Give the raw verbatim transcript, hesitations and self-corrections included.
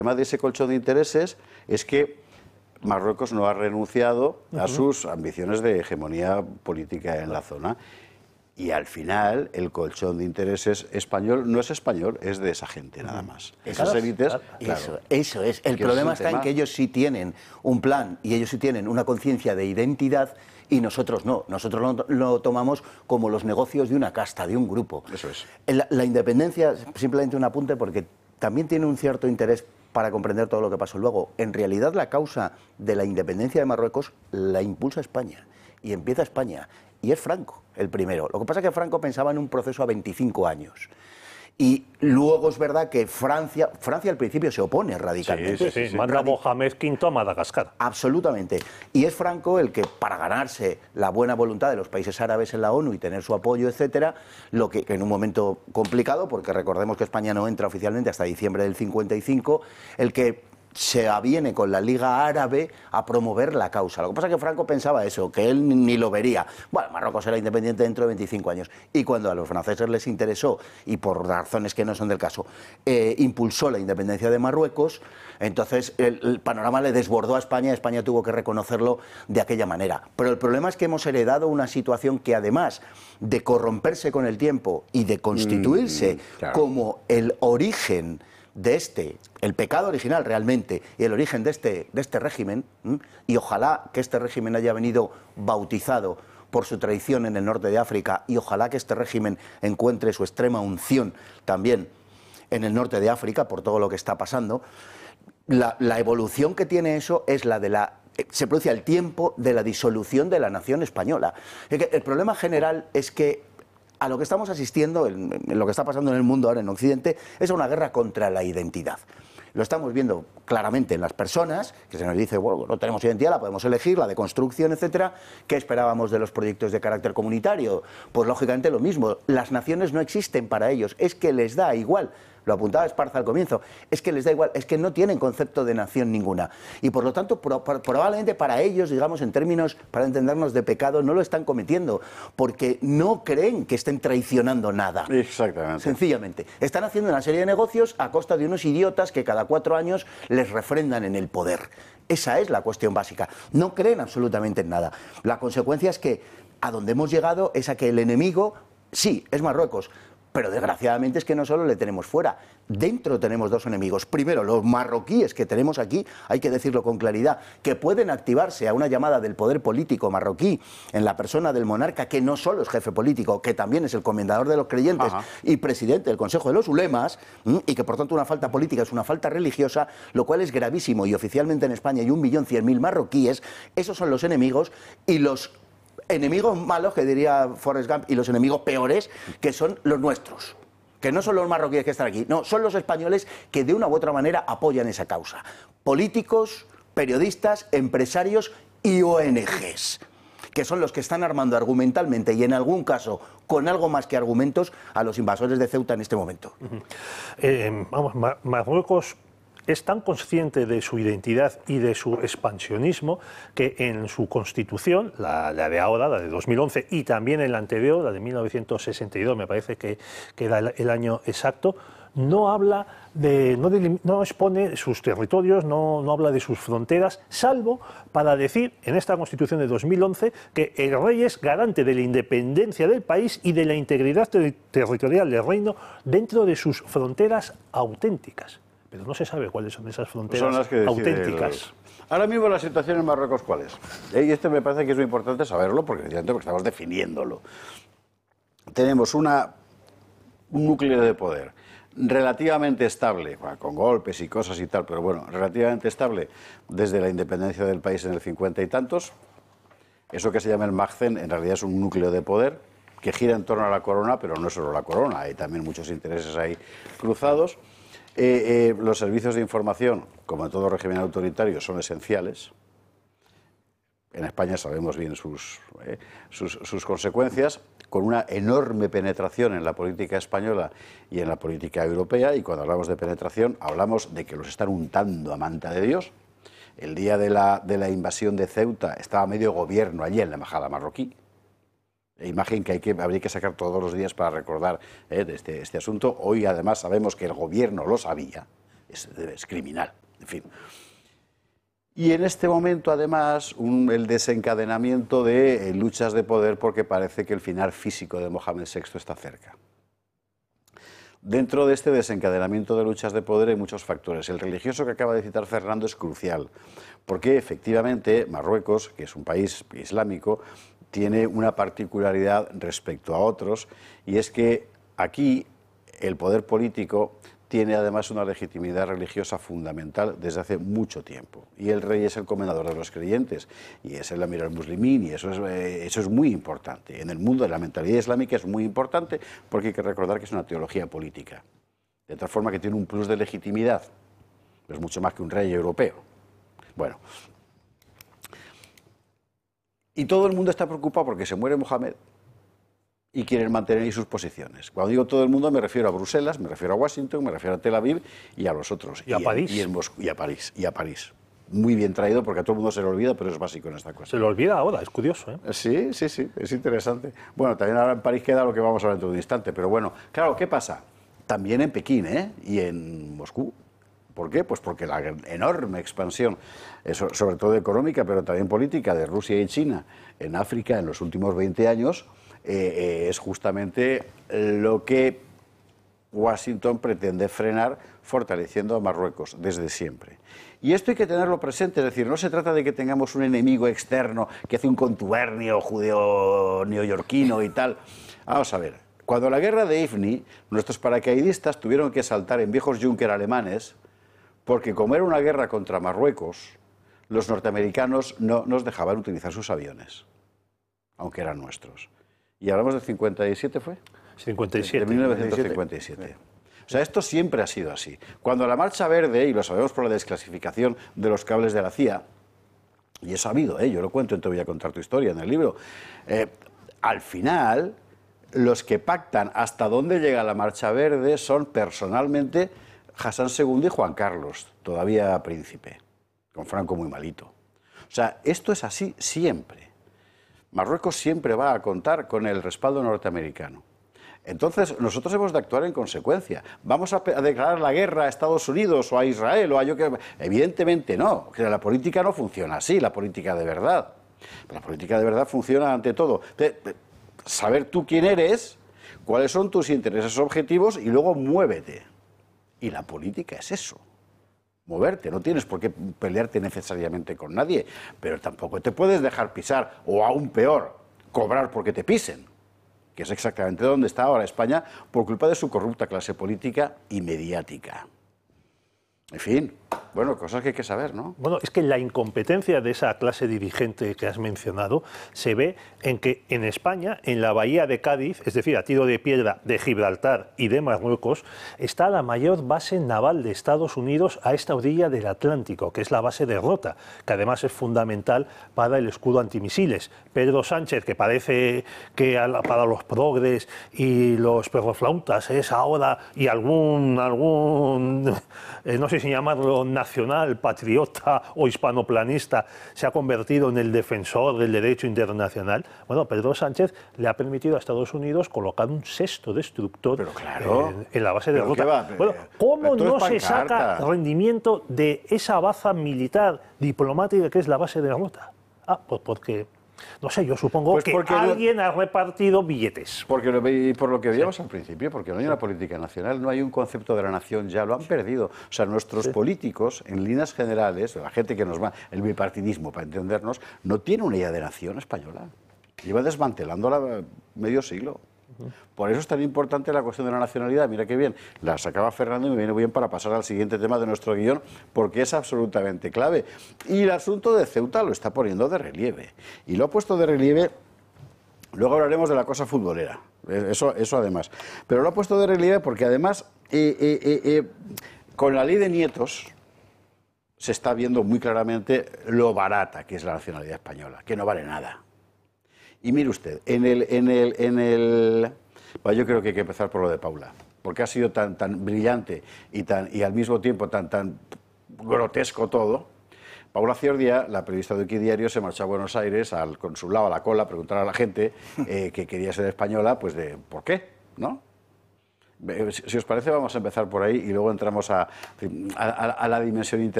problema de ese colchón de intereses es que Marruecos no ha renunciado a sus ambiciones de hegemonía política en la zona. Y al final, el colchón de intereses español no es español, es de esa gente nada más. Esas Claro, élites. claro, Claro, eso, eso es. El que problema es un está tema. en que ellos sí tienen un plan y ellos sí tienen una conciencia de identidad y nosotros no. Nosotros lo, lo tomamos como los negocios de una casta, de un grupo. Eso es. La, la independencia, simplemente un apunte, porque también tiene un cierto interés para comprender todo lo que pasó luego. En realidad, la causa de la independencia de Marruecos la impulsa España y empieza España. Y es Franco el primero. Lo que pasa es que Franco pensaba en un proceso a veinticinco años. Y luego es verdad que Francia, Francia al principio se opone radicalmente. Sí, sí, sí. Manda a Mohamed quinto a Madagascar. Absolutamente. Y es Franco el que, para ganarse la buena voluntad de los países árabes en la ONU y tener su apoyo, etcétera, lo que, que en un momento complicado, porque recordemos que España no entra oficialmente hasta diciembre del cincuenta y cinco, el que se aviene con la Liga Árabe a promover la causa. Lo que pasa es que Franco pensaba eso, que él ni lo vería. Bueno, Marruecos será independiente dentro de veinticinco años. Y cuando a los franceses les interesó, y por razones que no son del caso, eh, impulsó la independencia de Marruecos, entonces el, el panorama le desbordó a España, España tuvo que reconocerlo de aquella manera. Pero el problema es que hemos heredado una situación que, además de corromperse con el tiempo y de constituirse Mm, claro. como el origen de este, el pecado original realmente, y el origen de este, de este régimen, ¿m? Y ojalá que este régimen haya venido bautizado por su traición en el norte de África, y ojalá que este régimen encuentre su extrema unción también en el norte de África, por todo lo que está pasando. La, la evolución que tiene eso es la de la... se produce al tiempo de la disolución de la nación española. Es que el problema general es que a lo que estamos asistiendo, en, en lo que está pasando en el mundo ahora en Occidente, es una guerra contra la identidad. Lo estamos viendo claramente en las personas, que se nos dice, bueno, no tenemos identidad, la podemos elegir, la de construcción, etcétera. ¿Qué esperábamos de los proyectos de carácter comunitario? Pues lógicamente lo mismo. Las naciones no existen para ellos, es que les da igual. Lo apuntaba Esparza al comienzo, es que les da igual, es que no tienen concepto de nación ninguna. Y por lo tanto, pro, pro, probablemente para ellos, digamos, en términos, para entendernos de pecado, no lo están cometiendo, porque no creen que estén traicionando nada. Exactamente. Sencillamente. Están haciendo una serie de negocios a costa de unos idiotas que cada cuatro años les refrendan en el poder. Esa es la cuestión básica. No creen absolutamente en nada. La consecuencia es que a donde hemos llegado es a que el enemigo, sí, es Marruecos, pero desgraciadamente es que no solo le tenemos fuera, dentro tenemos dos enemigos. Primero, los marroquíes que tenemos aquí, hay que decirlo con claridad, que pueden activarse a una llamada del poder político marroquí en la persona del monarca, que no solo es jefe político, que también es el comendador de los creyentes Ajá. y presidente del Consejo de los Ulemas, y que por tanto una falta política es una falta religiosa, lo cual es gravísimo, y oficialmente en España hay un millón cien mil marroquíes. Esos son los enemigos, y los enemigos malos, que diría Forrest Gump, y los enemigos peores, que son los nuestros. Que no son los marroquíes que están aquí, no, son los españoles que de una u otra manera apoyan esa causa. Políticos, periodistas, empresarios y O N Ges, que son los que están armando argumentalmente y en algún caso con algo más que argumentos a los invasores de Ceuta en este momento. Uh-huh. eh, vamos, Mar Marruecos es tan consciente de su identidad y de su expansionismo que en su constitución, la, la de ahora, la de dos mil once, y también en la anterior, la de mil novecientos sesenta y dos, me parece que, que era el, el año exacto, no habla de, no, de, no expone sus territorios, no, no habla de sus fronteras, salvo para decir en esta Constitución de dos mil once que el rey es garante de la independencia del país y de la integridad ter territorial del reino dentro de sus fronteras auténticas. Pero no se sabe cuáles son esas fronteras son las que auténticas. El... Ahora mismo la situación en Marruecos, ¿cuál es? Y esto me parece que es muy importante saberlo, porque, porque estamos definiéndolo. Tenemos una, un núcleo de poder relativamente estable, bueno, con golpes y cosas y tal, pero bueno, relativamente estable desde la independencia del país en el cincuenta y tantos. Eso que se llama el Magzen en realidad es un núcleo de poder que gira en torno a la corona, pero no es solo la corona, hay también muchos intereses ahí cruzados. Eh, eh, los servicios de información, como en todo régimen autoritario, son esenciales. En España sabemos bien sus, eh, sus, sus consecuencias, con una enorme penetración en la política española y en la política europea, y cuando hablamos de penetración hablamos de que los están untando a manta de Dios. El día de la, de la invasión de Ceuta estaba medio gobierno allí en la embajada marroquí. Imagen que, hay que habría que sacar todos los días para recordar eh, de este, este asunto. Hoy además sabemos que el gobierno lo sabía es, es criminal, en fin. Y en este momento, además, un, el desencadenamiento de eh, luchas de poder porque parece que el final físico de Mohamed sexto está cerca. Dentro de este desencadenamiento de luchas de poder hay muchos factores. El religioso que acaba de citar Fernando es crucial, porque efectivamente Marruecos, que es un país islámico, tiene una particularidad respecto a otros, y es que aquí el poder político tiene además una legitimidad religiosa fundamental desde hace mucho tiempo. Y el rey es el comendador de los creyentes, y es el Amir al-Muslimín, y eso es, eh, eso es muy importante. En el mundo de la mentalidad islámica es muy importante porque hay que recordar que es una teología política. De tal forma que tiene un plus de legitimidad. Es mucho más que un rey europeo. Bueno. Y todo el mundo está preocupado porque se muere Mohamed y quieren mantener ahí sus posiciones. Cuando digo todo el mundo me refiero a Bruselas, me refiero a Washington, me refiero a Tel Aviv y a los otros. Y a y París. En, y, en Moscú, y a París. Y a París. Muy bien traído porque a todo el mundo se le olvida, pero es básico en esta cosa. Se lo olvida ahora, es curioso, ¿eh? Sí, sí, sí, es interesante. Bueno, también ahora en París queda lo que vamos a ver dentro de un instante, pero bueno, claro, ¿qué pasa? También en Pekín, ¿eh? Y en Moscú. ¿Por qué? Pues porque la enorme expansión, sobre todo económica, pero también política, de Rusia y China en África en los últimos veinte años, eh, eh, es justamente lo que Washington pretende frenar, fortaleciendo a Marruecos desde siempre. Y esto hay que tenerlo presente, es decir, no se trata de que tengamos un enemigo externo que hace un contubernio judeo-neoyorquino y tal. Vamos a ver, cuando la guerra de Ifni, nuestros paracaidistas tuvieron que saltar en viejos Junker alemanes, porque como era una guerra contra Marruecos, los norteamericanos no nos dejaban utilizar sus aviones, aunque eran nuestros. Y hablamos de cincuenta y siete, ¿fue? cincuenta y siete. De mil novecientos cincuenta y siete. O sea, esto siempre ha sido así. Cuando la Marcha Verde, y lo sabemos por la desclasificación de los cables de la C I A, y eso ha habido, ¿eh? Yo lo cuento, entonces voy a contar tu historia en el libro, eh, al final, los que pactan hasta dónde llega la Marcha Verde son personalmente Hassan segundo y Juan Carlos, todavía príncipe, con Franco muy malito. O sea, esto es así siempre. Marruecos siempre va a contar con el respaldo norteamericano. Entonces, nosotros hemos de actuar en consecuencia. ¿Vamos a, a declarar la guerra a Estados Unidos o a Israel o a yo que...? Evidentemente no, que la política no funciona así, la política de verdad. La política de verdad funciona ante todo. De, de, saber tú quién eres, cuáles son tus intereses objetivos y luego muévete. Y la política es eso, moverte. No tienes por qué pelearte necesariamente con nadie, pero tampoco te puedes dejar pisar, o aún peor, cobrar porque te pisen, que es exactamente donde está ahora España por culpa de su corrupta clase política y mediática. En fin, bueno, cosas que hay que saber, ¿no? Bueno, es que la incompetencia de esa clase dirigente que has mencionado se ve en que en España, en la bahía de Cádiz, es decir, a tiro de piedra de Gibraltar y de Marruecos, está la mayor base naval de Estados Unidos a esta orilla del Atlántico, que es la base de Rota, que además es fundamental para el escudo antimisiles. Pedro Sánchez, que parece que para los progres y los perroflautas es ahora, y algún, algún eh, no sé si llamarlo nacional, patriota o hispanoplanista, se ha convertido en el defensor del derecho internacional. Bueno, Pedro Sánchez le ha permitido a Estados Unidos colocar un sexto destructor pero claro, en, en la base de Rota. Va, bueno, ¿cómo no se pancarta. saca rendimiento de esa baza militar diplomática que es la base de Rota? Ah, pues porque... No sé, yo supongo pues que porque alguien no, ha repartido billetes. Porque lo, y por lo que veíamos sí. al principio, porque no hay una política nacional, no hay un concepto de la nación, ya lo han perdido. O sea, nuestros sí. políticos, en líneas generales, la gente que nos va, el bipartidismo, para entendernos, no tiene una idea de nación española. Lleva desmantelándola medio siglo. Por eso es tan importante la cuestión de la nacionalidad. Mira qué bien, la sacaba Fernando y me viene bien para pasar al siguiente tema de nuestro guión, porque es absolutamente clave. Y el asunto de Ceuta lo está poniendo de relieve. Y lo ha puesto de relieve, luego hablaremos de la cosa futbolera, eso, eso además. Pero lo ha puesto de relieve porque además, eh, eh, eh, eh, con la ley de nietos, se está viendo muy claramente lo barata que es la nacionalidad española, que no vale nada. Y mire usted, en el, en el, en el, bueno, yo creo que hay que empezar por lo de Paula, porque ha sido tan, tan brillante y, tan, y al mismo tiempo tan, tan grotesco todo. Paula Ciordia, la periodista de Equidiario, se marchó a Buenos Aires al consulado, a la cola, a preguntar a la gente eh, que quería ser española, pues de ¿por qué? ¿No? Si os parece, vamos a empezar por ahí y luego entramos a, a, a la dimensión internacional.